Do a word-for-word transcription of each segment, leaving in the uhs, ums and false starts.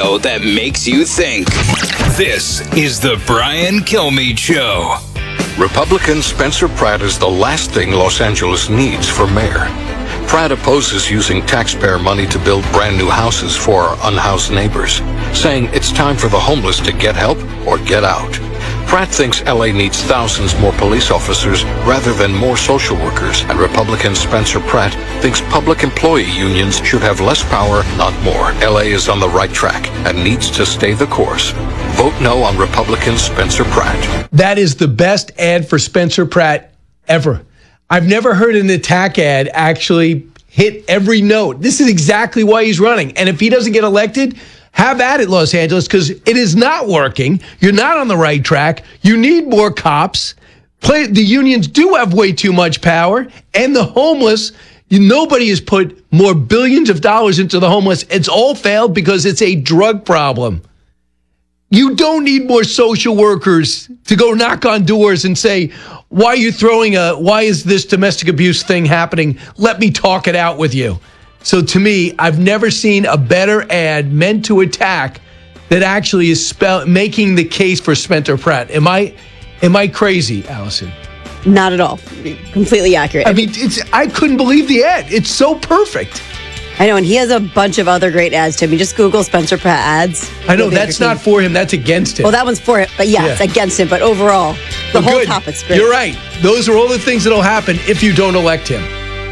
radio that makes you think. This is the Brian Kilmeade Show. Republican Spencer Pratt is the last thing Los Angeles needs for mayor. Pratt opposes using taxpayer money to build brand new houses for our unhoused neighbors, saying it's time for the homeless to get help or get out. Pratt thinks L A needs thousands more police officers rather than more social workers, and Republican Spencer Pratt thinks public employee unions should have less power, not more. L A is on the right track and needs to stay the course. Vote no on Republican Spencer Pratt. That is the best ad for Spencer Pratt ever. I've never heard an attack ad actually hit every note. This is exactly why he's running. And if he doesn't get elected, have at it, Los Angeles, because it is not working. You're not on the right track. You need more cops. Play, the unions do have way too much power. And the homeless, you, nobody has put more billions of dollars into the homeless. It's all failed because it's a drug problem. You don't need more social workers to go knock on doors and say, why are you throwing a, why is this domestic abuse thing happening? Let me talk it out with you. So to me, I've never seen a better ad meant to attack that actually is spell, making the case for Spencer Pratt. Am I, am I crazy, Allison? Not at all. Completely accurate. I mean, it's, I couldn't believe the ad. It's so perfect. I know, and he has a bunch of other great ads too. I mean, just Google Spencer Pratt ads. I know, that's not for him. That's against him. Well, that one's for it, but yeah, Yeah. it's against him. But overall, the Well, whole good. topic's great. You're right. Those are all the things that'll happen if you don't elect him.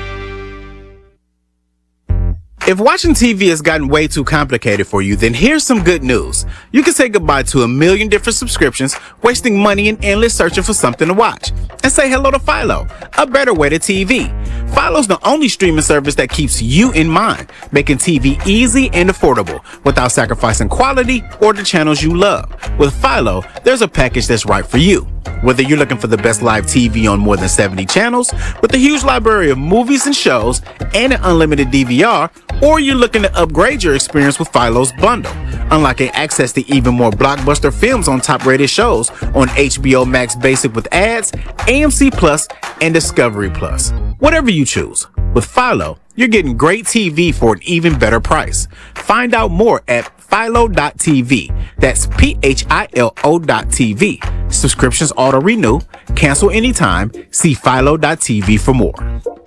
If watching T V has gotten way too complicated for you, then here's some good news. You can say goodbye to a million different subscriptions, wasting money and endless searching for something to watch. And say hello to Philo, a better way to T V. Philo's the only streaming service that keeps you in mind, making T V easy and affordable without sacrificing quality or the channels you love. With Philo, there's a package that's right for you. Whether you're looking for the best live T V on more than seventy channels, with a huge library of movies and shows, and an unlimited D V R, or you're looking to upgrade your experience with Philo's bundle, unlocking access to even more blockbuster films on top-rated shows on H B O Max Basic with ads, A M C Plus, and Discovery Plus. Whatever you choose, with Philo, you're getting great T V for an even better price. Find out more at philo dot t v. That's P H I L O dot T V. Subscriptions auto-renew. Cancel anytime. See philo dot t v for more.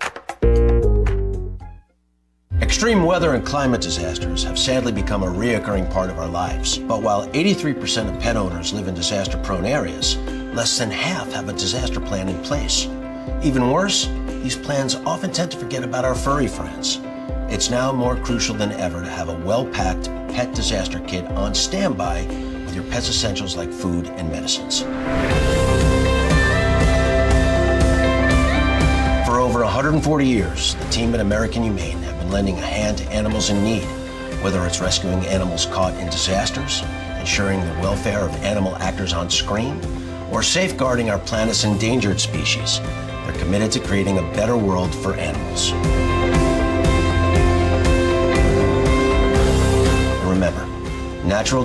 Extreme weather and climate disasters have sadly become a reoccurring part of our lives. But while eighty-three percent of pet owners live in disaster-prone areas, less than half have a disaster plan in place. Even worse, these plans often tend to forget about our furry friends. It's now more crucial than ever to have a well-packed pet disaster kit on standby with your pet's essentials like food and medicines. For over one hundred forty years, the team at American Humane have been lending a hand to animals in need, whether it's rescuing animals caught in disasters, ensuring the welfare of animal actors on screen, or safeguarding our planet's endangered species. They're committed to creating a better world for animals. And remember, natural